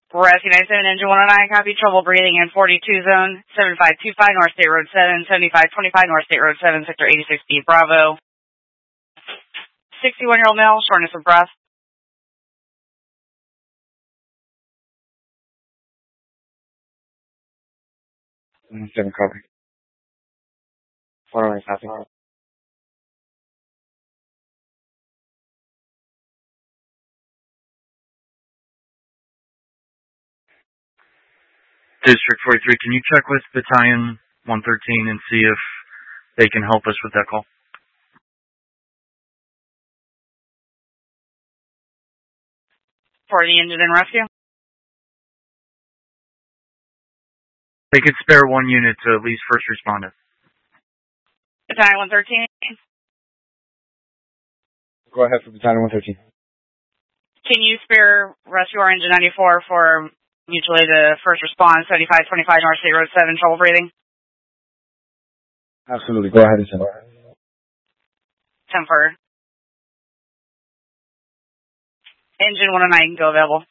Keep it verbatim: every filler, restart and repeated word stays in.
Rescue ninety-seven, engine one oh nine, copy, trouble breathing in forty-two zone, seven five two five North State Road seven, seventy-five twenty-five North State Road seven, sector eighty-six B, Bravo. sixty-one-year-old male, shortness of breath. Seven copy. one oh nine copy. District forty-three, can you check with Battalion one thirteen and see if they can help us with that call? For the engine and rescue? They could spare one unit to at least first responder. Battalion one thirteen? Go ahead for Battalion one thirteen. Can you spare rescue or engine ninety-four for mutual aid to first response, seventy-five twenty-five North State Road seven, trouble breathing? Absolutely. Go ahead and send it. ten four. Engine one oh nine, go available.